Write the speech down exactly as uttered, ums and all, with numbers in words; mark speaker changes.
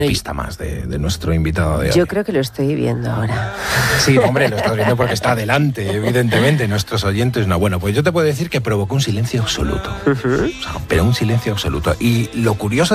Speaker 1: pista más de, de nuestro invitado de hoy.
Speaker 2: Yo creo que lo estoy viendo ahora.
Speaker 1: Sí, hombre, lo estás viendo porque está delante, evidentemente, nuestros oyentes. No, bueno, pues yo te puedo decir que provocó un silencio absoluto.
Speaker 2: Uh-huh.
Speaker 1: O sea, pero un silencio absoluto. Y lo curioso